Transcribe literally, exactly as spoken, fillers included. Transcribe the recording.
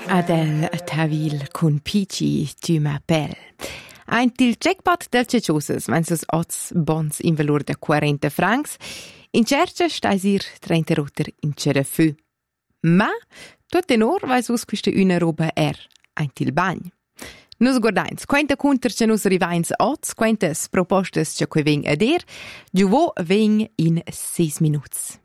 Adele Tawil con Pici tu m'appel. Ein til jackpot del ceciosas, wenn es oz bons in valor de quaranta francs, in cerca stai sir trenta rotter in cerafü. Ma, tot tenor vais us questa una roba er, ein til bagn. Nus guardains, quenta conter ce nus rivains oz, quentas propostas ce que veng ader, giuvo veng in seis minuts.